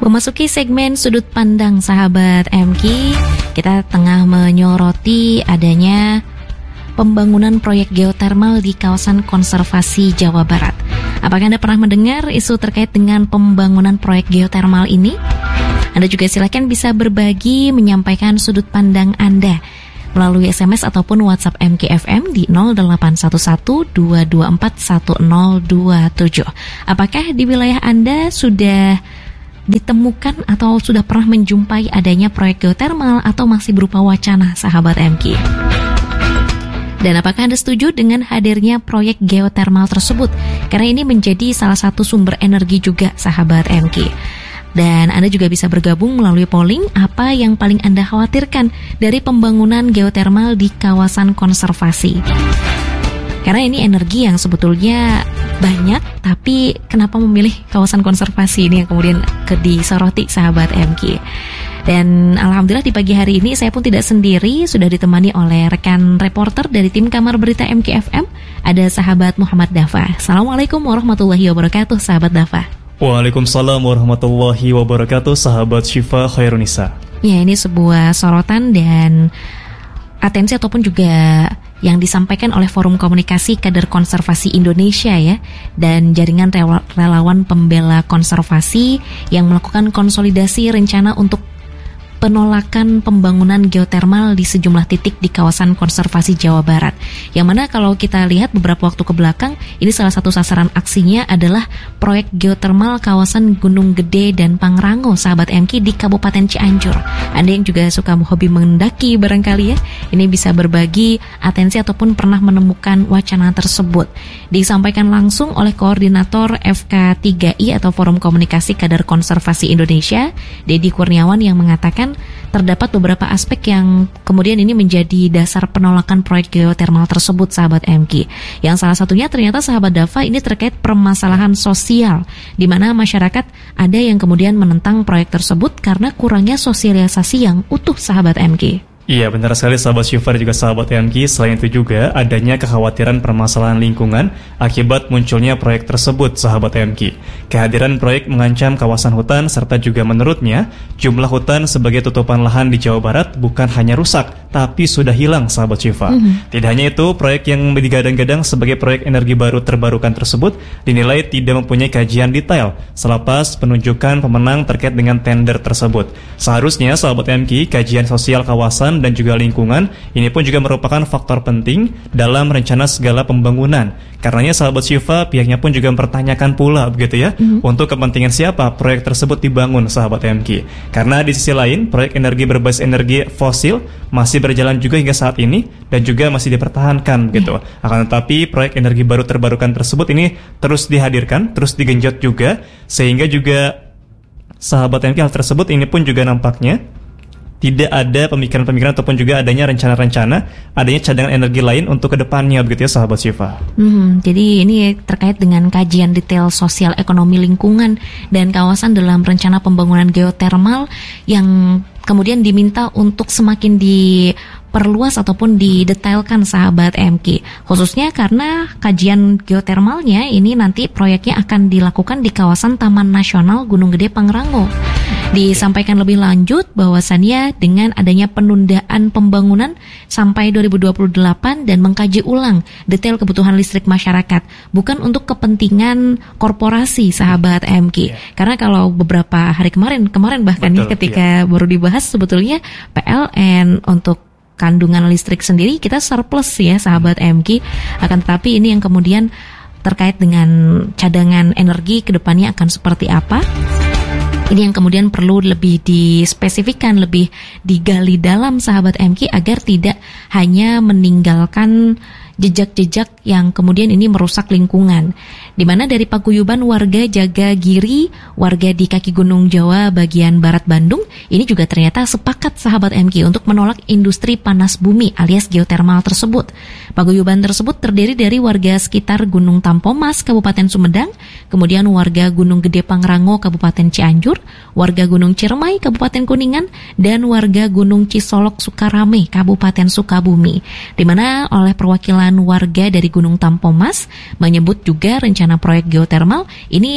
Memasuki segmen sudut pandang sahabat MQ, kita tengah menyoroti adanya pembangunan proyek geotermal di kawasan konservasi Jawa Barat. Apakah Anda pernah mendengar isu terkait dengan pembangunan proyek geotermal ini? Anda juga silakan bisa berbagi, menyampaikan sudut pandang Anda melalui SMS ataupun WhatsApp MKFM di 0811-224-1027. Apakah di wilayah Anda sudah ditemukan atau sudah pernah menjumpai adanya proyek geotermal atau masih berupa wacana, sahabat MQ? Dan apakah Anda setuju dengan hadirnya proyek geotermal tersebut? Karena ini menjadi salah satu sumber energi juga, sahabat MQ. Dan Anda juga bisa bergabung melalui polling apa yang paling Anda khawatirkan dari pembangunan geotermal di kawasan konservasi. Karena ini energi yang sebetulnya banyak, tapi kenapa memilih kawasan konservasi ini yang kemudian disoroti, sahabat MQ. Dan alhamdulillah di pagi hari ini saya pun tidak sendiri, sudah ditemani oleh rekan reporter dari tim Kamar Berita MKFM, ada sahabat Muhammad Dafa. Assalamualaikum warahmatullahi wabarakatuh, sahabat Dafa. Waalaikumsalam warahmatullahi wabarakatuh, sahabat Syifa Khairunisa. Ya, ini sebuah sorotan dan atensi ataupun juga yang disampaikan oleh Forum Komunikasi Kader Konservasi Indonesia ya, dan jaringan relawan pembela konservasi yang melakukan konsolidasi rencana untuk penolakan pembangunan geotermal di sejumlah titik di kawasan konservasi Jawa Barat. Yang mana kalau kita lihat beberapa waktu ke belakang, ini salah satu sasaran aksinya adalah proyek geotermal kawasan Gunung Gede dan Pangrango, sahabat MQ, di Kabupaten Cianjur. Anda yang juga suka hobi mendaki barangkali ya, ini bisa berbagi atensi ataupun pernah menemukan wacana tersebut. Disampaikan langsung oleh Koordinator FK3I atau Forum Komunikasi Kader Konservasi Indonesia, Dedi Kurniawan, yang mengatakan terdapat beberapa aspek yang kemudian ini menjadi dasar penolakan proyek geotermal tersebut, sahabat MQ. Yang salah satunya ternyata, sahabat Dafa, ini terkait permasalahan sosial, di mana masyarakat ada yang kemudian menentang proyek tersebut karena kurangnya sosialisasi yang utuh, sahabat MQ. Iya, benar sekali sahabat Syifa dan juga sahabat MQ. Selain itu juga adanya kekhawatiran permasalahan lingkungan akibat munculnya proyek tersebut, sahabat MQ. Kehadiran proyek mengancam kawasan hutan serta juga menurutnya jumlah hutan sebagai tutupan lahan di Jawa Barat bukan hanya rusak, tapi sudah hilang, sahabat Syifa. Tidak hanya itu, proyek yang digadang-gadang sebagai proyek energi baru terbarukan tersebut dinilai tidak mempunyai kajian detail selepas penunjukan pemenang terkait dengan tender tersebut. Seharusnya, sahabat MQ, kajian sosial kawasan dan juga lingkungan ini pun juga merupakan faktor penting dalam rencana segala pembangunan. Karenanya, sahabat Syifa, pihaknya pun juga mempertanyakan pula begitu ya, untuk kepentingan siapa proyek tersebut dibangun, sahabat MQ. Karena di sisi lain, proyek energi berbasis energi fosil masih berjalan juga hingga saat ini dan juga masih dipertahankan begitu. Akan tetapi proyek energi baru terbarukan tersebut ini terus dihadirkan, terus digenjot juga, sehingga juga sahabat MQ, hal tersebut ini pun juga nampaknya tidak ada pemikiran-pemikiran ataupun juga adanya rencana-rencana adanya cadangan energi lain untuk kedepannya begitu ya, sahabat Syifa. Jadi ini terkait dengan kajian detail sosial, ekonomi, lingkungan dan kawasan dalam rencana pembangunan geotermal yang kemudian diminta untuk semakin diperluas ataupun didetailkan, sahabat MQ. Khususnya karena kajian geotermalnya ini nanti proyeknya akan dilakukan di kawasan Taman Nasional Gunung Gede Pangrango. Disampaikan lebih lanjut bahwasannya dengan adanya penundaan pembangunan sampai 2028 dan mengkaji ulang detail kebutuhan listrik masyarakat, bukan untuk kepentingan korporasi, sahabat MQ. Karena kalau beberapa hari kemarin bahkan ketika baru dibahas sebetulnya PLN untuk kandungan listrik sendiri kita surplus ya, sahabat MQ. Akan tetapi ini yang kemudian terkait dengan cadangan energi kedepannya akan seperti apa? Ini yang kemudian perlu lebih dispesifikkan, lebih digali dalam, sahabat MQ, agar tidak hanya meninggalkan jejak-jejak yang kemudian ini merusak lingkungan. Di mana dari paguyuban warga Jagagiri, warga di kaki Gunung Jawa bagian barat Bandung, ini juga ternyata sepakat, sahabat MQ, untuk menolak industri panas bumi alias geotermal tersebut. Paguyuban tersebut terdiri dari warga sekitar Gunung Tampomas, Kabupaten Sumedang, kemudian warga Gunung Gede Pangrango, Kabupaten Cianjur, warga Gunung Ciremai, Kabupaten Kuningan, dan warga Gunung Cisolok Sukarame, Kabupaten Sukabumi. Di mana oleh perwakilan warga dari Gunung Tampomas menyebut juga rencana proyek geotermal ini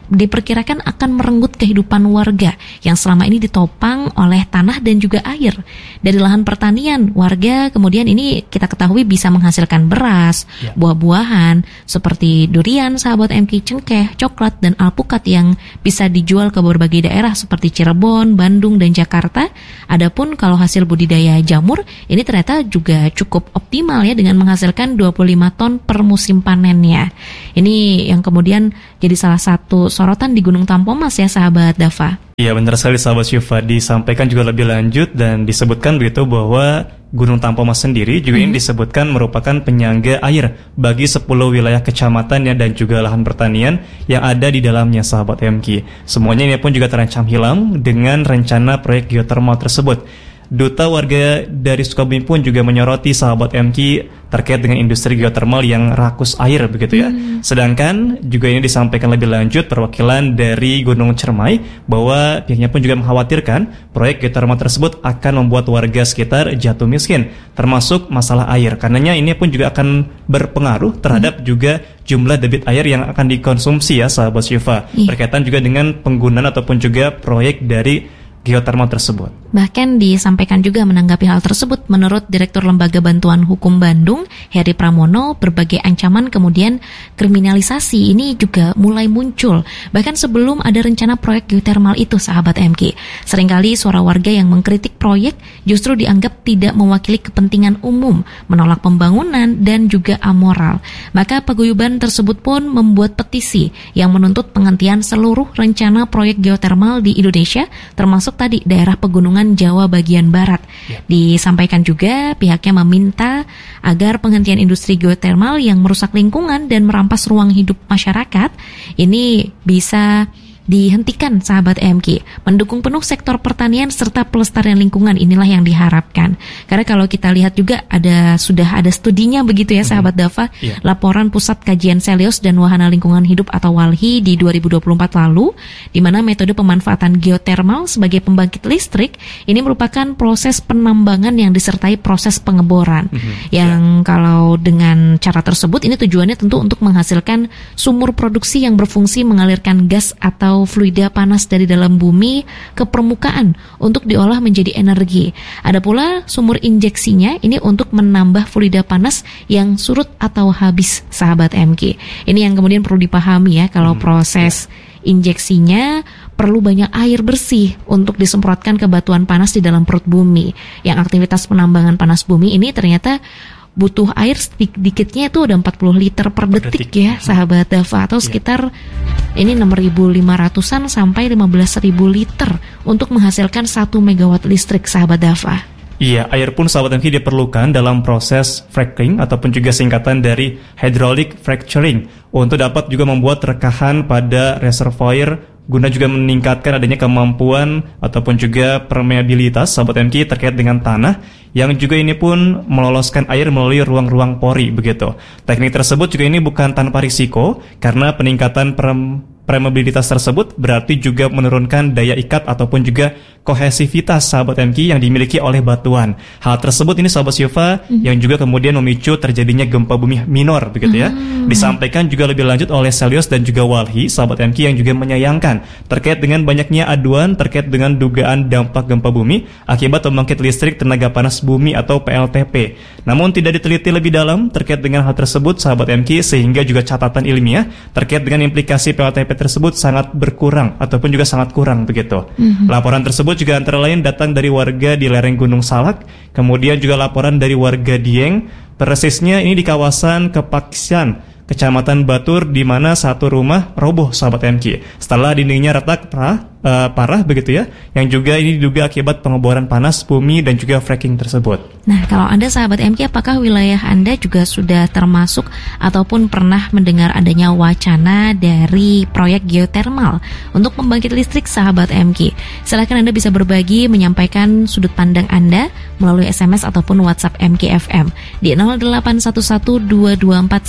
diperkirakan akan merenggut kehidupan warga yang selama ini ditopang oleh tanah dan juga air. Dari lahan pertanian, warga kemudian ini kita ketahui bisa menghasilkan beras, buah-buahan seperti durian, sahabat MK, cengkeh, coklat, dan alpukat yang bisa dijual ke berbagai daerah seperti Cirebon, Bandung, dan Jakarta. Adapun kalau hasil budidaya jamur, ini ternyata juga cukup optimal ya dengan menghasilkan 25 ton per musim panennya. Ini yang kemudian jadi salah satu sorotan di Gunung Tampomas ya sahabat Dava. Iya benar sekali sahabat Syifa, disampaikan juga lebih lanjut dan disebutkan begitu bahwa Gunung Tampomas sendiri juga ini disebutkan merupakan penyangga air bagi 10 wilayah kecamatannya dan juga lahan pertanian yang ada di dalamnya sahabat MK. Semuanya ini pun juga terancam hilang dengan rencana proyek geotermal tersebut. Duta warga dari Sukabumi pun juga menyoroti sahabat MK terkait dengan industri geotermal yang rakus air begitu ya. Sedangkan juga ini disampaikan lebih lanjut perwakilan dari Gunung Cermai bahwa pihaknya pun juga mengkhawatirkan proyek geotermal tersebut akan membuat warga sekitar jatuh miskin, termasuk masalah air. Karenanya ini pun juga akan berpengaruh terhadap juga jumlah debit air yang akan dikonsumsi ya sahabat Syifa. Berkaitan juga dengan penggunaan ataupun juga proyek dari geotermal tersebut. Bahkan disampaikan juga menanggapi hal tersebut, menurut Direktur Lembaga Bantuan Hukum Bandung, Heri Pramono, berbagai ancaman kemudian kriminalisasi ini juga mulai muncul. Bahkan sebelum ada rencana proyek geotermal itu, sahabat MK. Seringkali suara warga yang mengkritik proyek justru dianggap tidak mewakili kepentingan umum, menolak pembangunan, dan juga amoral. Maka paguyuban tersebut pun membuat petisi yang menuntut penghentian seluruh rencana proyek geotermal di Indonesia, termasuk tadi daerah pegunungan Jawa bagian barat. Disampaikan juga pihaknya meminta agar penghentian industri geotermal yang merusak lingkungan dan merampas ruang hidup masyarakat ini bisa dihentikan sahabat MK. Mendukung penuh sektor pertanian serta pelestarian lingkungan, inilah yang diharapkan. Karena kalau kita lihat juga sudah ada studinya begitu ya sahabat Dava. Laporan Pusat Kajian Selios dan Wahana Lingkungan Hidup atau WALHI di 2024 lalu, di mana metode pemanfaatan geotermal sebagai pembangkit listrik ini merupakan proses penambangan yang disertai proses pengeboran. Yang kalau dengan cara tersebut ini tujuannya tentu untuk menghasilkan sumur produksi yang berfungsi mengalirkan gas atau fluida panas dari dalam bumi ke permukaan untuk diolah menjadi energi. Ada pula sumur injeksinya ini untuk menambah fluida panas yang surut atau habis sahabat MK. Ini yang kemudian perlu dipahami ya, kalau proses injeksinya perlu banyak air bersih untuk disemprotkan ke batuan panas di dalam perut bumi. Yang aktivitas penambangan panas bumi ini ternyata butuh air sedikitnya itu udah 40 liter per detik ya sahabat Dava, atau sekitar ini 6.500-an sampai 15.000 liter untuk menghasilkan 1 megawatt listrik sahabat Dava. Iya, air pun sahabat MK diperlukan dalam proses fracking ataupun juga singkatan dari hydraulic fracturing untuk dapat juga membuat rekahan pada reservoir guna juga meningkatkan adanya kemampuan ataupun juga permeabilitas sahabat MK terkait dengan tanah yang juga ini pun meloloskan air melalui ruang-ruang pori begitu. Teknik tersebut juga ini bukan tanpa risiko karena peningkatan permeabilitas tersebut berarti juga menurunkan daya ikat ataupun juga kohesivitas sahabat MK yang dimiliki oleh batuan. Hal tersebut ini sahabat Syifa yang juga kemudian memicu terjadinya gempa bumi minor begitu ya. Disampaikan juga lebih lanjut oleh Selios dan juga WALHI sahabat MK yang juga menyayangkan terkait dengan banyaknya aduan terkait dengan dugaan dampak gempa bumi akibat pembangkit listrik tenaga panas bumi atau PLTP. Namun tidak diteliti lebih dalam terkait dengan hal tersebut sahabat MK, sehingga juga catatan ilmiah terkait dengan implikasi PLTP tersebut sangat berkurang ataupun juga sangat kurang begitu. Laporan tersebut juga antara lain datang dari warga di lereng Gunung Salak, kemudian juga laporan dari warga Dieng, persisnya ini di kawasan Kepaksian, Kecamatan Batur, di mana satu rumah roboh sahabat MK setelah dindingnya retak parah begitu ya, yang juga ini diduga akibat pengeboran panas bumi dan juga fracking tersebut. Nah, kalau Anda sahabat MK, apakah wilayah Anda juga sudah termasuk ataupun pernah mendengar adanya wacana dari proyek geotermal untuk pembangkit listrik sahabat MK? Silakan Anda bisa berbagi, menyampaikan sudut pandang Anda melalui SMS ataupun WhatsApp MKFM di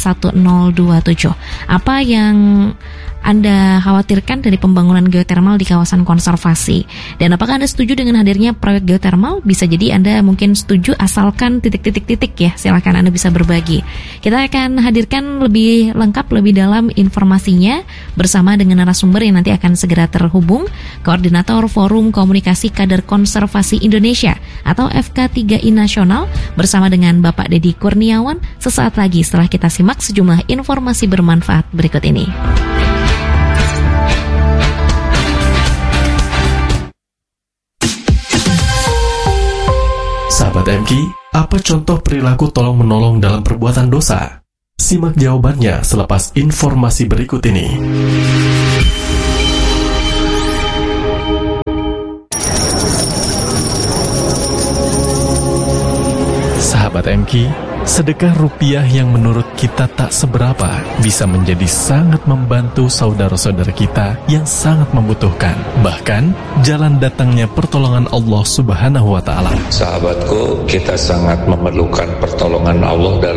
081122411027. Apa yang Anda khawatirkan dari pembangunan geotermal di kawasan kawasan konservasi. Dan apakah Anda setuju dengan hadirnya proyek geotermal? Bisa jadi Anda mungkin setuju asalkan titik-titik ya. Silakan Anda bisa berbagi. Kita akan hadirkan lebih lengkap, lebih dalam informasinya bersama dengan narasumber yang nanti akan segera terhubung, Koordinator Forum Komunikasi Kader Konservasi Indonesia atau FK3I Nasional, bersama dengan Bapak Deddy Kurniawan sesaat lagi setelah kita simak sejumlah informasi bermanfaat berikut ini. Sahabat MK, apa contoh perilaku tolong-menolong dalam perbuatan dosa? Simak jawabannya selepas informasi berikut ini. Sahabat MK, sedekah rupiah yang menurut kita tak seberapa bisa menjadi sangat membantu saudara-saudara kita yang sangat membutuhkan. Bahkan, jalan datangnya pertolongan Allah Subhanahu wa Ta'ala. Sahabatku, kita sangat memerlukan pertolongan Allah dalam